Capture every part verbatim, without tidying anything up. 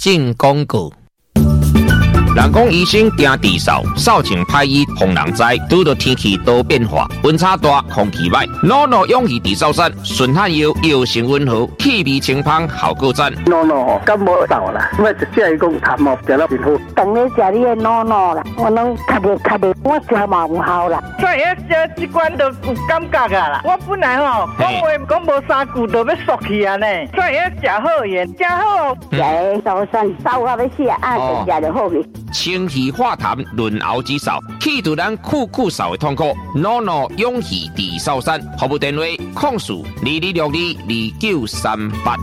进广告。人讲医生惊治扫，扫清歹医防人灾。拄到天气多变化，温差大，空气歹，诺诺勇气治扫山，顺汗药药性温和，气味清芳，效果赞。 诺诺感冒扫啦，因为只是讲感冒食了真好。 当然食你的诺诺啦，我拢较袂较袂，我食嘛有效啦。 所以食这罐都有感觉啊啦。我本来吼讲话讲无三句就要缩去啊呢，所以食好盐，食好。 食扫山扫到要死啊，啊食就好去。 清气化痰，润喉止扫，去除咱酷酷扫的痛苦。诺诺勇气治扫山，服务电话：控诉二二六二二九三八。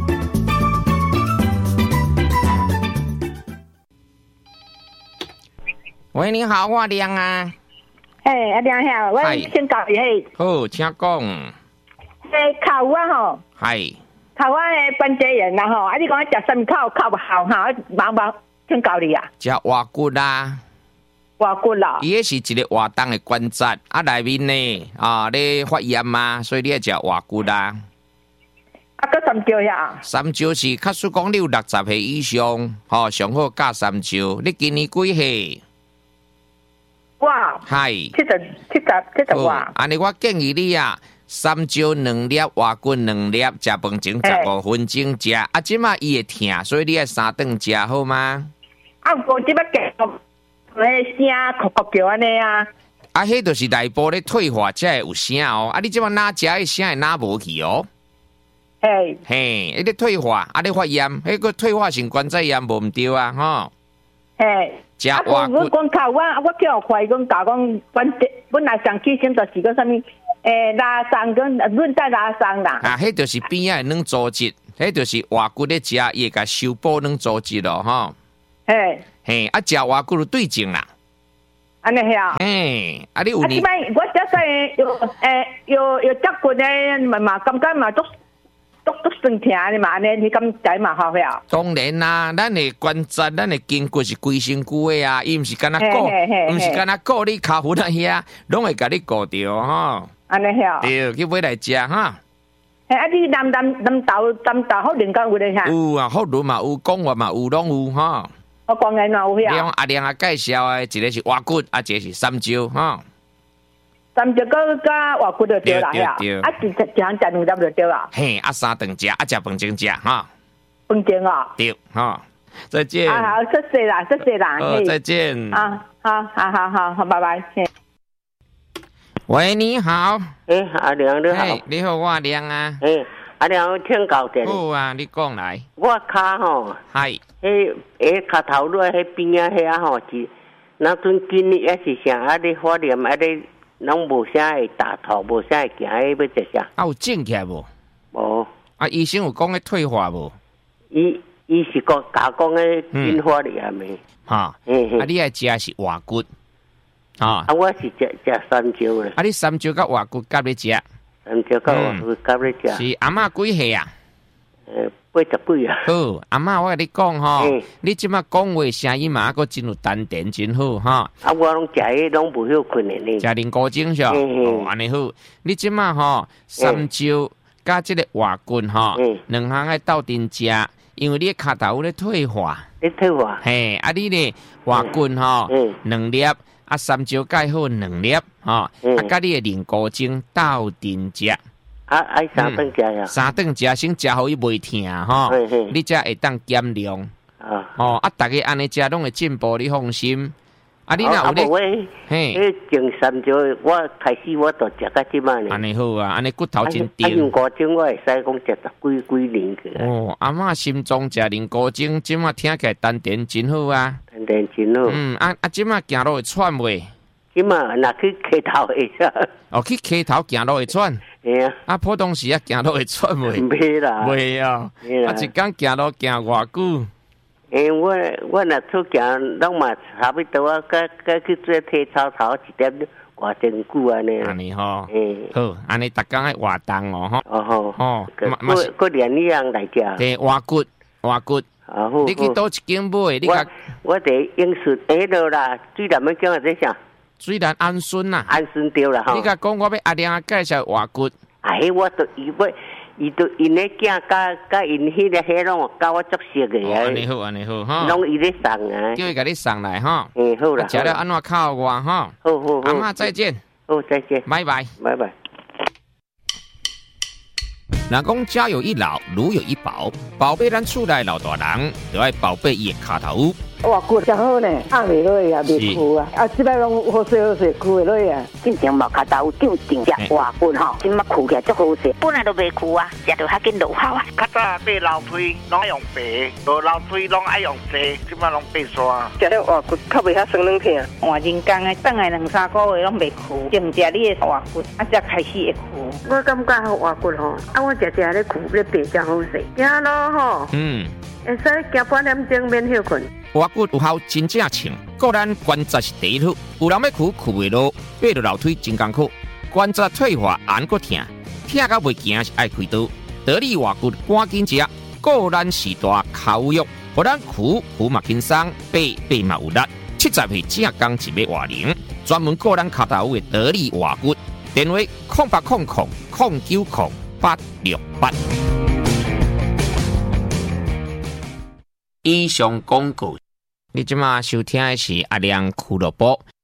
喂，你好，我亮啊。 嘿，阿亮好，我先教你嘿。 好，请讲。 嘿，靠我吼。 系。 靠我诶，关节炎啦吼，啊，你讲我食什么靠靠不好哈？忙忙。请教你啊， 食活骨啦， 活骨啦， 伊个是一个活动的关节，啊内面呢啊咧发炎嘛，所以你要食活骨啦。 啊，个三椒呀？ 三椒是假使讲你有六十岁以上，吼、哦、上好加三椒。你今年几岁？ 哇， 系七十七十七十哇。 安尼我建议你啊，三椒两粒，活骨两粒，食饭前十五分钟食。啊，即马伊会疼，所以你要三顿食好吗？ 啊，我即摆继续，迄声咳咳叫安尼啊。 啊，迄就是内部咧退化才会有声哦。啊，你即马哪食迄声会哪无去哦？ 嘿， 嘿，迄个退化，啊，你发炎，迄个退化性关节炎无毋对啊，吼。 嘿， 食活骨。啊，我讲靠我，我叫怀讲教讲关节，本来上起先就是个啥物，诶，拉伤跟韧带拉伤啦。 啊，迄就是边仔软组织，迄就是活骨咧食，伊会甲修补软组织咯，吼。 嘿， 嘿，啊，食活骨就对症啦。 安尼系啊。 嘿，啊，你有呢？ 啊，即摆我只说有诶，有有脚骨咧，嘛嘛感觉嘛都都都酸疼的嘛，安尼你咁解嘛好呀？ 当然啦，咱的关节，咱的筋骨是规身躯的啊，伊毋是干那顾，毋是干那顾你骹骨那遐，拢会甲你顾着吼。 安尼系啊。 对，去买来食哈。 嘿，啊，你南南南豆南豆好灵感有咧吓？ 有啊，福伦嘛有，讲话嘛有，拢有吼。 我讲嘅嘛有遐。 你讲阿亮啊介绍的，一个是活骨，啊，一个是三椒吼。 三椒个加活骨就对啦，吓。啊，一一项食两粒就对啦。 嘿，啊三顿食，啊食饭前食哈。 饭前啊。 对，哈。再见。 啊好，谢谢啦，谢谢啦。 好，再见。 啊，好好好好好，拜拜。 喂，你好。 诶，阿亮你好。 hey, 你好，我阿亮啊。 诶，阿亮请教者。 好啊，你讲来。 我骹吼， 系， 迄诶骹头落迄边啊遐吼是，那阵今日也是啥，啊你发炎啊你，拢无啥会打头，无啥会行，迄要食啥？ 啊有正起来无？ 无。 啊，医生有讲迄退化无？ 伊伊是讲甲讲迄进化哩啊咪。 哈， 嗯嗯。 啊，你爱食是活骨。啊！ 啊，我是食食三椒咧。 啊，你三椒甲活骨夹咧食？ 三椒甲活骨夹咧食。 是阿嬷几岁啊？ 诶，八十几啊。 好，阿嬷，我甲你讲吼，你即马讲话声音嘛，佫真有丹田，真好哈。 啊，我拢食迄拢无休困的呢。 食灵果精是哦，安尼好。你即马吼，三椒加即个活骨吼，两项爱斗阵食，因为你骹头有咧退化。 咧退化。 嘿，啊，你咧活骨吼，两粒。啊，三椒钙好两粒，吼、哦，嗯、啊，甲你的灵果精斗阵食， 啊，爱三顿食呀， 三顿食先食好伊袂疼，吼、哦，你才会当减量，啊，哦，啊，大家安尼食拢会进步，你放心。啊，你若有咧， 嘿，迄种三椒，我开始我都食到即摆呢。 安尼好啊，安尼骨头真硬。 啊，灵果精我会使讲食十几几年去。 哦，阿嬷心中食灵果精，即马听起来丹田真好啊。 丹田真好。 嗯，啊啊，即马行路会喘袂？ 即马若去溪头会啥？ 哦，去溪头行路会喘。 嘿啊。 啊，普通时啊行路会喘袂？ 袂啦。 袂啊。啊，一工行路行偌久？ 诶、欸，我我若出行，拢嘛差不多啊，甲甲去做体操操一点偌真久安尼。 安尼吼，诶，好，安尼逐工爱活动哦，吼。 哦吼， 吼， 嘛是个练呢样来食。 对，活骨，活骨。啊好。你去倒一间买？你我我伫英顺迄落啦，水南要讲啊这啥？ 水南安顺呐。 安顺对啦吼。 你甲讲我要阿亮介绍活骨。 哎，我都以为。 伊都因咧囝甲甲因迄个迄拢甲我足熟个啊。 安尼好，安尼好哈。 拢伊咧送啊。 叫伊甲你送来哈。 嗯，好啦。 食了安怎靠我哈？ 好好好。 阿嬷再见。 好，再见。 拜拜。 拜拜。 人讲家有一老，如有一宝，宝贝咱厝内老大人，就要宝贝伊的骹头。 哇，骨真好呢，压袂落去啊，袂枯啊，啊，即摆拢好势好势，枯会落去啊。 进前毛骹头长长只活骨吼，即马枯起来足好势，本来都袂枯啊，食着较紧落效啊。 较早买老推拢爱用白，无老推拢爱用细，即马拢白刷。 食了活骨较袂遐酸软疼， 换人工的，等来两三个月拢袂枯，净食你的活骨，啊才开始会枯。 我感觉好活骨吼，啊我食食咧枯咧白真好势，行咯吼。 嗯。 会使行半点钟免休困。 活骨有效真正强，个咱关节是第一好。有人要苦苦袂落，爬落楼梯真艰苦，关节退化按个疼，疼到袂行是爱开刀。得力活骨赶紧食，个咱时大口肉，互咱苦苦嘛轻松，爬爬嘛有力。七十岁正刚一尾活龄，专门个咱骹头的得力活骨。电话空八空空空九空八六八。以上广告，你即马收听的是阿亮俱乐部。